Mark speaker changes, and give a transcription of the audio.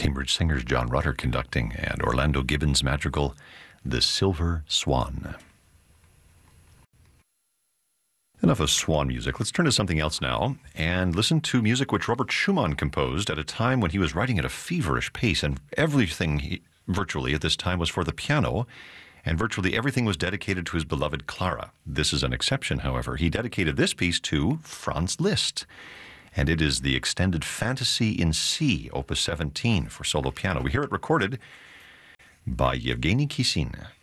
Speaker 1: Cambridge singers John Rutter conducting, and Orlando Gibbons' madrigal, The Silver Swan. Enough of swan music. Let's turn to something else now and listen to music which Robert Schumann composed at a time when he was writing at a feverish pace, and everything virtually at this time was for the piano, and virtually everything was dedicated to his beloved Clara. This is an exception, however. He dedicated this piece to Franz Liszt, and it is the extended Fantasy in C, Opus 17 for solo piano. We hear it recorded by Yevgeny Kissin.